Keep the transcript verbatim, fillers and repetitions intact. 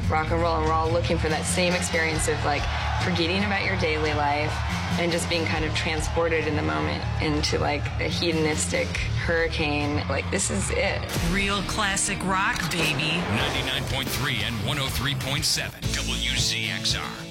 rock and roll, and we're all looking for that same experience of like forgetting about your daily life and just being kind of transported in the moment into like a hedonistic hurricane. Like, this is it. Real classic rock, baby. ninety-nine point three and one oh three point seven W Z X R.